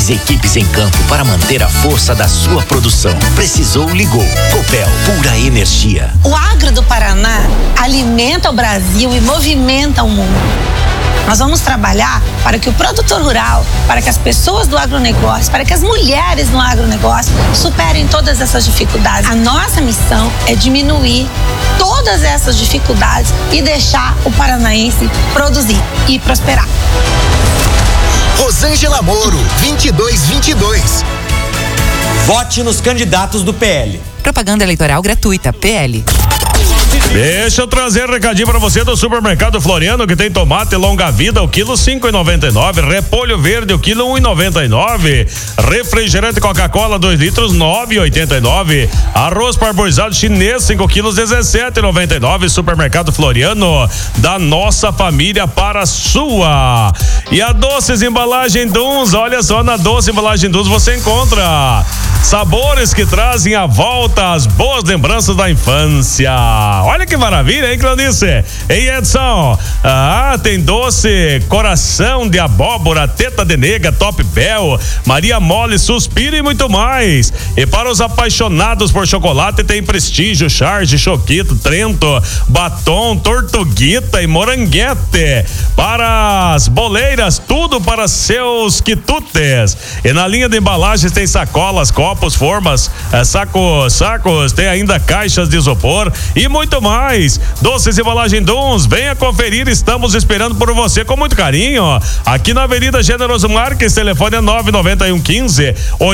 equipes em campo para manter a força da sua produção. Precisou, ligou. Copel, pura energia. O agro do Paraná alimenta o Brasil e movimenta o mundo. Nós vamos trabalhar para que o produtor rural, para que as pessoas do agronegócio, para que as mulheres no agronegócio superem todas essas dificuldades. A nossa missão é diminuir todas essas dificuldades e deixar o paranaense produzir e prosperar. Rosângela Moro, 2222. Vote nos candidatos do PL. Propaganda eleitoral gratuita, PL. Deixa eu trazer um recadinho pra você do Supermercado Floriano, que tem tomate longa vida, o quilo 5,99, repolho verde, o quilo 1,99, refrigerante Coca-Cola 2 litros 9,89, arroz parboilizado chinês 5 quilos 17,99. Supermercado Floriano, da nossa família para a sua. E a Doces Embalagem Duns, olha só, na Doce Embalagem Duns você encontra sabores que trazem à volta as boas lembranças da infância. Olha que maravilha, hein, Claudice? Ei, Edson, tem doce coração de abóbora, teta de nega, top bel, Maria Mole, suspiro e muito mais. E para os apaixonados por chocolate tem Prestígio, Charge, Choquito, Trento, Batom, Tortuguita e Moranguete. Para as boleiras, tudo para seus quitutes. E na linha de embalagens tem sacolas, copos, formas, sacos, tem ainda caixas de isopor e muito mais. Doces Embalagem Duns, venha conferir, estamos esperando por você com muito carinho, aqui na Avenida Generoso Marques, telefone é 99115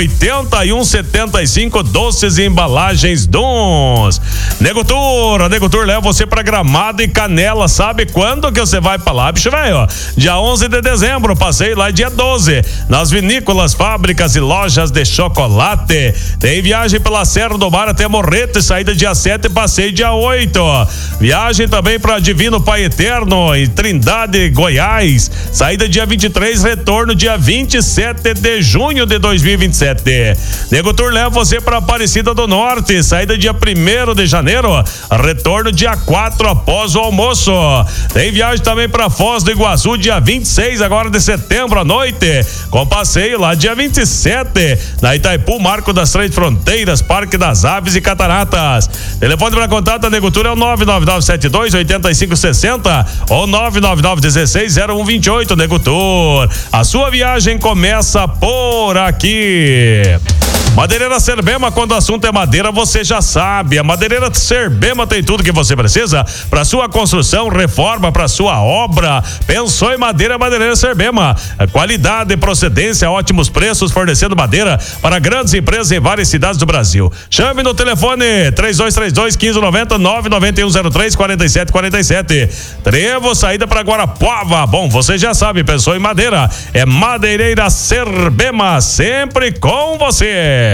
8175. Doces Embalagens Duns. Nego Tour leva você pra Gramado e Canela. Sabe quando que você vai pra lá, bicho velho? Dia 11 de dezembro, passeio lá dia 12, nas vinícolas, fábricas e lojas de chocolate. Tem viagem pela Serra do Mar até Morretes, saída dia 7, passeio dia 8. Viagem também para Divino Pai Eterno em Trindade, Goiás, saída dia 23, retorno dia 27 de junho de 2027. Nego Tour leva você para Aparecida do Norte, saída dia 1º de janeiro, retorno dia 4 após o almoço. Tem viagem também para Foz do Iguaçu dia 26 agora de setembro à noite, com passeio lá dia 27 na Itaipu, Marco das Três Fronteiras, Parque das Aves e Cataratas. Telefone para contato da Nego Tour é o 99972-8560 ou 99916-0128. Nego Tour, a sua viagem começa por aqui. Madeireira Serbema, quando o assunto é madeira, você já sabe. A Madeireira Serbema tem tudo que você precisa para sua construção, reforma, para sua obra. Pensou em madeira, Madeireira Serbema. Qualidade e procedência, ótimos preços, fornecendo madeira para grandes empresas em várias cidades do Brasil. Chame no telefone 3232-1590, 99103-4747. Trevo, saída para Guarapuava. Bom, você já sabe, pensou em madeira, é Madeireira Serbema, sempre com você.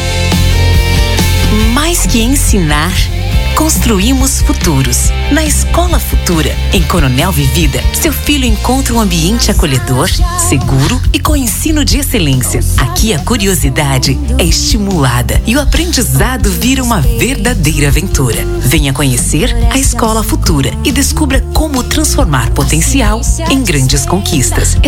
Mais que ensinar, construímos futuros. Na Escola Futura, em Coronel Vivida, seu filho encontra um ambiente acolhedor, seguro e com ensino de excelência. Aqui a curiosidade é estimulada e o aprendizado vira uma verdadeira aventura. Venha conhecer a Escola Futura e descubra como transformar potencial em grandes conquistas.